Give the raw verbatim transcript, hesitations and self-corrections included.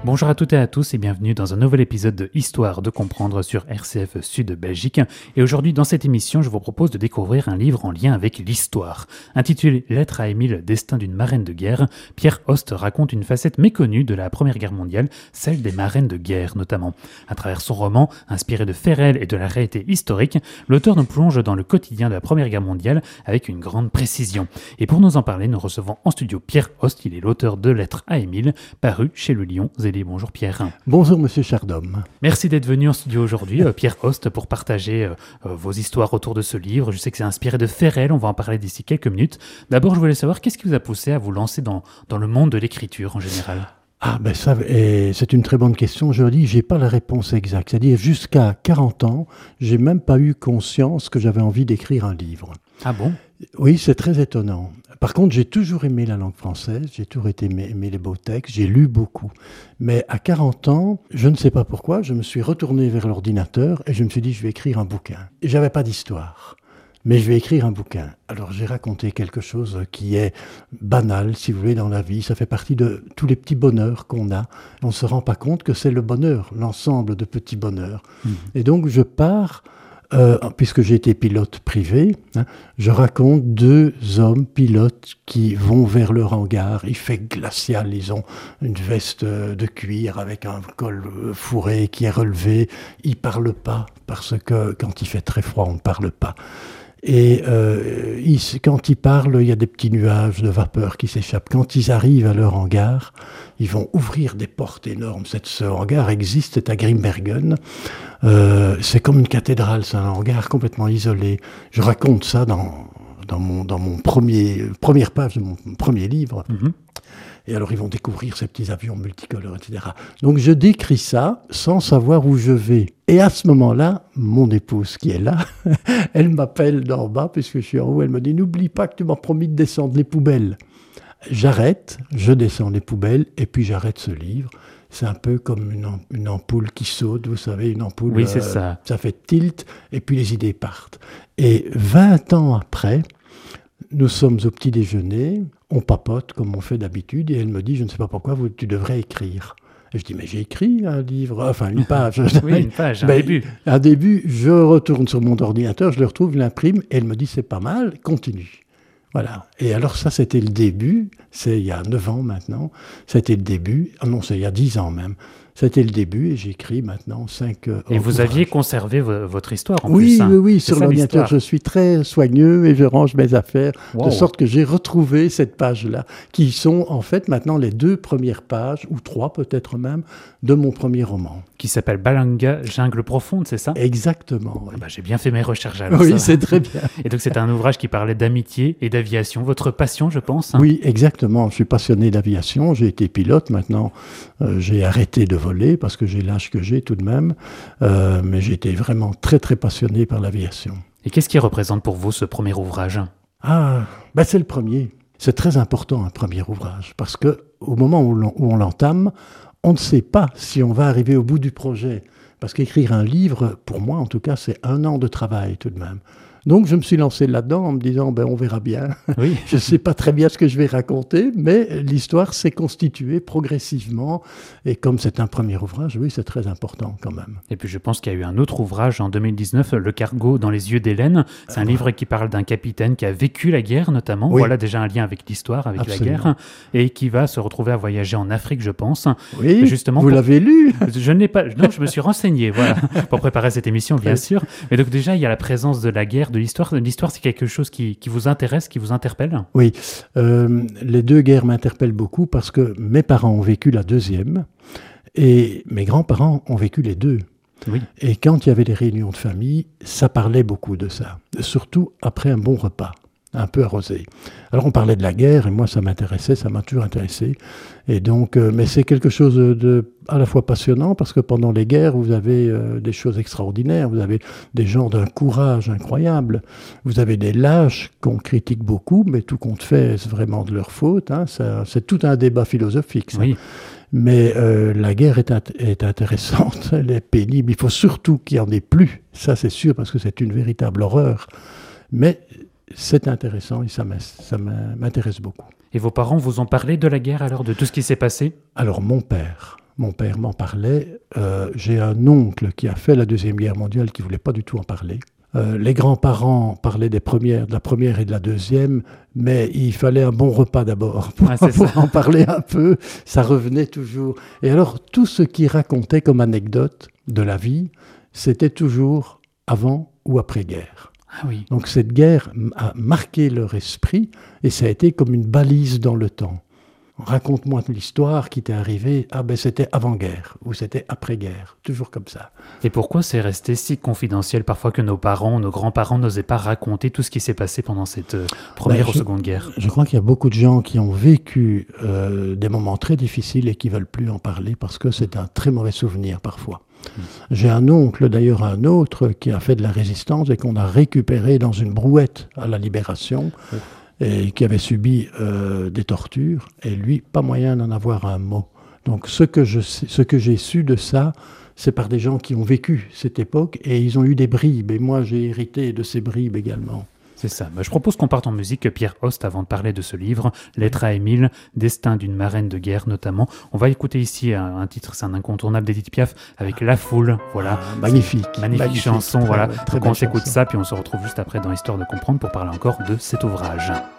Bonjour à toutes et à tous et bienvenue dans un nouvel épisode de Histoire de comprendre sur R C F Sud Belgique. Et aujourd'hui, dans cette émission, je vous propose de découvrir un livre en lien avec l'histoire. Intitulé Lettre à Émile, destin d'une marraine de guerre, Pierre Host raconte une facette méconnue de la Première Guerre mondiale, celle des marraines de guerre notamment. À travers son roman, inspiré de faits réels et de la réalité historique, l'auteur nous plonge dans le quotidien de la Première Guerre mondiale avec une grande précision. Et pour nous en parler, nous recevons en studio Pierre Host, il est l'auteur de Lettre à Émile, paru chez Le Lion Zélé. Bonjour Pierre. Bonjour Monsieur Chardhomme. Merci d'être venu en studio aujourd'hui, euh, Pierre Host, pour partager euh, euh, vos histoires autour de ce livre. Je sais que c'est inspiré de faits réels, on va en parler d'ici quelques minutes. D'abord, je voulais savoir, qu'est-ce qui vous a poussé à vous lancer dans, dans le monde de l'écriture en général ? Ah ben ça, et c'est une très bonne question. Je dis, j'ai pas la réponse exacte. C'est-à-dire, jusqu'à quarante ans, j'ai même pas eu conscience que j'avais envie d'écrire un livre. Ah bon ? Oui, c'est très étonnant. Par contre, j'ai toujours aimé la langue française, j'ai toujours aimé, aimé les beaux textes, j'ai lu beaucoup. Mais à quarante ans, je ne sais pas pourquoi, je me suis retourné vers l'ordinateur et je me suis dit, je vais écrire un bouquin. Et j'avais pas d'histoire, mais je vais écrire un bouquin. Alors j'ai raconté quelque chose qui est banal, si vous voulez, dans la vie. Ça fait partie de tous les petits bonheurs qu'on a. On ne se rend pas compte que c'est le bonheur, l'ensemble de petits bonheurs. Mmh. Et donc je pars... Euh, puisque j'ai été pilote privé, hein, je raconte deux hommes pilotes qui vont vers leur hangar. Il fait glacial, ils ont une veste de cuir avec un col fourré qui est relevé. Ils ne parlent pas, parce que quand il fait très froid, on ne parle pas. Et euh, ils, quand ils parlent, il y a des petits nuages de vapeur qui s'échappent. Quand ils arrivent à leur hangar, ils vont ouvrir des portes énormes. Cette, ce hangar existe, c'est à Grimbergen. Euh, c'est comme une cathédrale, c'est un hangar complètement isolé. Je raconte ça dans, dans, mon, dans mon premier, première page de mon premier livre. Mm-hmm. Et alors, ils vont découvrir ces petits avions multicolores, et cetera. Donc, je décris ça sans savoir où je vais. Et à ce moment-là, mon épouse qui est là, elle m'appelle d'en bas, puisque je suis en haut, elle me dit « N'oublie pas que tu m'as promis de descendre les poubelles ». J'arrête, je descends les poubelles, et puis j'arrête ce livre. C'est un peu comme une, une ampoule qui saute, vous savez, une ampoule... Oui, c'est euh, ça. Ça fait tilt, et puis les idées partent. Et vingt ans après... Nous sommes au petit déjeuner, on papote comme on fait d'habitude, et elle me dit, je ne sais pas pourquoi, vous, tu devrais écrire. Et je dis, mais j'ai écrit un livre, enfin une page. Oui, une page, un ben, début. Un début, je retourne sur mon ordinateur, je le retrouve, je l'imprime, et elle me dit, c'est pas mal, continue. Voilà. Et alors ça, c'était le début, c'est il y a neuf ans maintenant, c'était le début, ah non, c'est il y a dix ans même. C'était le début et j'écris maintenant cinq... Euh, et vous aviez conservé v- votre histoire en oui, plus. Hein. Oui, oui, c'est sur l'ordinateur, je suis très soigneux et je range mes affaires, wow. De sorte que j'ai retrouvé cette page-là, qui sont en fait maintenant les deux premières pages, ou trois peut-être même, de mon premier roman. Qui s'appelle Balanga, Jungle profonde, c'est ça ? Exactement, oui. Ah bah, j'ai bien fait mes recherches alors. Oui, ça. C'est très bien. Et donc c'est un ouvrage qui parlait d'amitié et d'aviation, votre passion, je pense. Hein. Oui, exactement. Je suis passionné d'aviation, j'ai été pilote, maintenant euh, j'ai arrêté de voler parce que j'ai l'âge que j'ai tout de même, euh, mais j'étais vraiment très très passionné par l'aviation. Et qu'est-ce qui représente pour vous ce premier ouvrage ? Ah, ben c'est le premier. C'est très important un premier ouvrage parce que au moment où, l'on, où on l'entame, on ne sait pas si on va arriver au bout du projet. Parce qu'écrire un livre, pour moi en tout cas, c'est un an de travail tout de même. Donc je me suis lancé là-dedans en me disant, ben, on verra bien. Oui. Je ne sais pas très bien ce que je vais raconter, mais l'histoire s'est constituée progressivement. Et comme c'est un premier ouvrage, oui, c'est très important quand même. Et puis je pense qu'il y a eu un autre ouvrage en deux mille dix-neuf, Le Cargo dans les yeux d'Hélène. C'est un ah, livre qui parle d'un capitaine qui a vécu la guerre notamment. Oui. Voilà déjà un lien avec l'histoire, avec Absolument. La guerre. Et qui va se retrouver à voyager en Afrique, je pense. Oui, justement vous pour... l'avez lu. Je n'ai pas... Non, je me suis renseigné, voilà, pour préparer cette émission, bien oui. sûr. Mais donc déjà, il y a la présence de la guerre, de l'histoire. L'histoire, c'est quelque chose qui, qui vous intéresse, qui vous interpelle ? Oui, euh, les deux guerres m'interpellent beaucoup parce que mes parents ont vécu la deuxième et mes grands-parents ont vécu les deux. Oui. Et quand il y avait des réunions de famille, ça parlait beaucoup de ça, surtout après un bon repas, un peu arrosé. Alors on parlait de la guerre et moi ça m'intéressait, ça m'a toujours intéressé. Et donc, euh, mais c'est quelque chose de, de à la fois passionnant parce que pendant les guerres, vous avez euh, des choses extraordinaires, vous avez des gens d'un courage incroyable, vous avez des lâches qu'on critique beaucoup, mais tout compte fait, c'est vraiment de leur faute. Hein, ça, c'est tout un débat philosophique. Ça. Oui. Mais euh, la guerre est, int- est intéressante, elle est pénible, il faut surtout qu'il n'y en ait plus, ça c'est sûr, parce que c'est une véritable horreur. Mais c'est intéressant et ça, ça m'intéresse beaucoup. Et vos parents vous ont parlé de la guerre alors, de tout ce qui s'est passé ? Alors mon père, mon père m'en parlait. Euh, j'ai un oncle qui a fait la Deuxième Guerre mondiale qui ne voulait pas du tout en parler. Euh, les grands-parents parlaient des premières, de la première et de la deuxième, mais il fallait un bon repas d'abord pour, Ah, c'est pour ça. en parler un peu. Ça revenait toujours. Et alors, tout ce qu'ils racontaient comme anecdote de la vie, c'était toujours avant ou après-guerre. Ah oui. Donc cette guerre a marqué leur esprit et ça a été comme une balise dans le temps. Raconte-moi l'histoire qui t'est arrivée. Ah ben c'était avant-guerre ou c'était après-guerre. Toujours comme ça. Et pourquoi c'est resté si confidentiel parfois que nos parents, nos grands-parents n'osaient pas raconter tout ce qui s'est passé pendant cette euh, première Ben, ou je, seconde guerre? Je crois qu'il y a beaucoup de gens qui ont vécu euh, des moments très difficiles et qui ne veulent plus en parler parce que c'est un très mauvais souvenir parfois. Mmh. J'ai un oncle, d'ailleurs un autre, qui a fait de la résistance et qu'on a récupéré dans une brouette à la Libération. Mmh. Et qui avait subi euh, des tortures, et lui, pas moyen d'en avoir un mot. Donc ce que, je, ce que j'ai su de ça, c'est par des gens qui ont vécu cette époque, et ils ont eu des bribes, et moi j'ai hérité de ces bribes également. C'est ça. Bah, je propose qu'on parte en musique, Pierre Host, avant de parler de ce livre, Lettre à Émile, Destin d'une marraine de guerre notamment. On va écouter ici un, un titre, c'est un incontournable d'Edith Piaf, avec La Foule. Voilà. Ah, magnifique. Magnifique, magnifique chanson. Très, voilà. très Donc on s'écoute chanson. ça, puis on se retrouve juste après dans Histoire de comprendre pour parler encore de cet ouvrage.